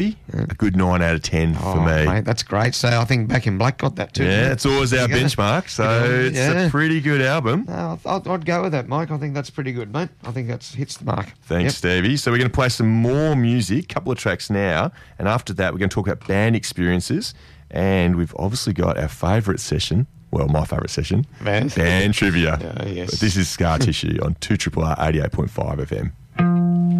a good 9 out of 10 for me. Mate, that's great. So I think Back in Black got that too. Yeah, it's always our benchmark, so it's a pretty good album. No, I'd go with that, Mike. I think that's pretty good, mate. I think that hits the mark. Thanks, Stevie. So we're going to play some more music, a couple of tracks now, and after that we're going to talk about band experiences, and we've obviously got our favourite session, well, my favourite session, band trivia. Yes. But this is Scar Tissue on 2RRR 88.5 FM.